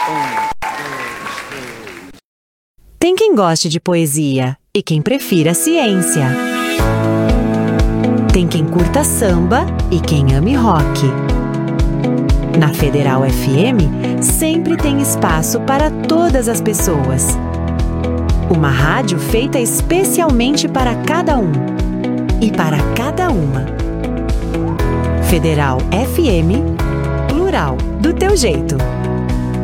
Tem quem goste de poesia e quem prefira ciência. Tem quem curta samba e quem ame rock. Na Federal FM, sempre tem espaço para todas as pessoas. Uma rádio feita especialmente para cada um e para cada uma. Federal FM, plural, do teu jeito.